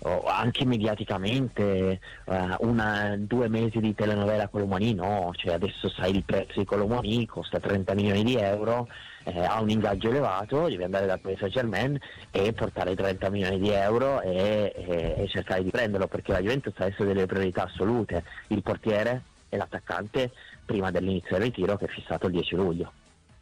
anche mediaticamente, 2 mesi di telenovela Colomani, no, cioè adesso sai il prezzo di Colomani, costa 30 milioni di euro, ha un ingaggio elevato, devi andare dal Paris Saint-Germain e portare 30 milioni di euro e cercare di prenderlo, perché la Juventus ha adesso delle priorità assolute, il portiere e l'attaccante prima dell'inizio del ritiro, che è fissato il 10 luglio.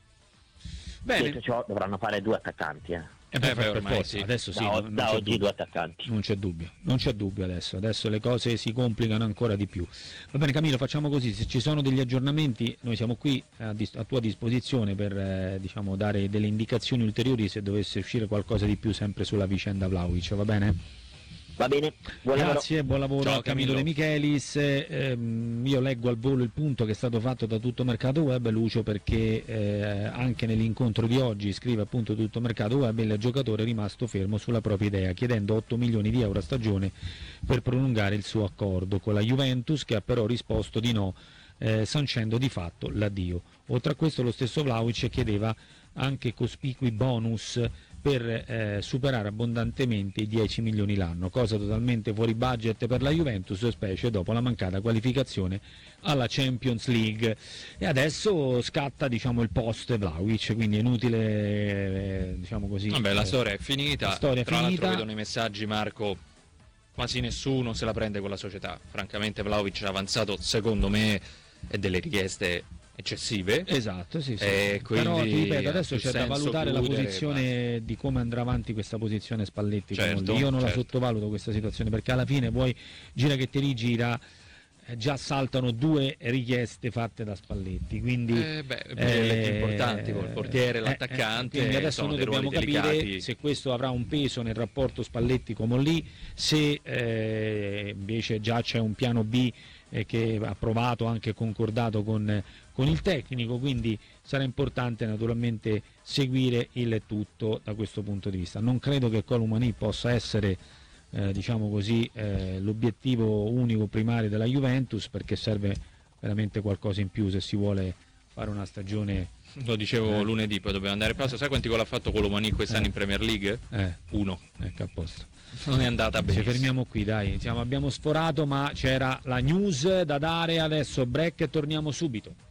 Bene. Detto ciò, dovranno fare 2 attaccanti. Ormai sì. Adesso sì, da oggi 2 attaccanti. Non c'è dubbio adesso le cose si complicano ancora di più. Va bene Camillo, facciamo così, se ci sono degli aggiornamenti noi siamo qui a tua disposizione per dare delle indicazioni ulteriori se dovesse uscire qualcosa di più sempre sulla vicenda Vlahovic, va bene? Va bene, grazie, buon lavoro. Ciao, a Camillo De Michelis. Io leggo al volo il punto che è stato fatto da Tutto Mercato Web, Lucio, perché anche nell'incontro di oggi, scrive appunto Tutto Mercato Web, il giocatore è rimasto fermo sulla propria idea, chiedendo 8 milioni di euro a stagione per prolungare il suo accordo con la Juventus, che ha però risposto di no, sancendo di fatto l'addio. Oltre a questo lo stesso Vlahovic chiedeva anche cospicui bonus per superare abbondantemente i 10 milioni l'anno, cosa totalmente fuori budget per la Juventus, specie dopo la mancata qualificazione alla Champions League. E adesso scatta il post Vlahovic, quindi è inutile così. Vabbè, la storia è finita. Tra l'altro vedo nei messaggi, Marco, quasi nessuno se la prende con la società. Francamente Vlahovic ha avanzato, secondo me, e delle richieste eccessive. Esatto, sì. Quindi, però ti ripeto, adesso c'è da valutare la chiudere, posizione di come andrà avanti questa posizione Spalletti. Certo, io non la sottovaluto questa situazione, perché alla fine poi gira che ti rigira, già saltano 2 richieste fatte da Spalletti, quindi eletti importanti col portiere e l'attaccante, quindi adesso noi dobbiamo capire delicati. Se questo avrà un peso nel rapporto Spalletti-Comolli, se invece già c'è un piano B che ha approvato, anche concordato con il tecnico, quindi sarà importante naturalmente seguire il tutto da questo punto di vista. Non credo che Colomani possa essere l'obiettivo unico primario della Juventus, perché serve veramente qualcosa in più se si vuole fare una stagione. Lo dicevo lunedì, poi dobbiamo andare a pausa. Sai quanti gol ha fatto Colomani quest'anno in Premier League? 1. Ecco, a posto. Non è andata bene. Ci fermiamo qui, dai, abbiamo sforato, ma c'era la news da dare, adesso break e torniamo subito.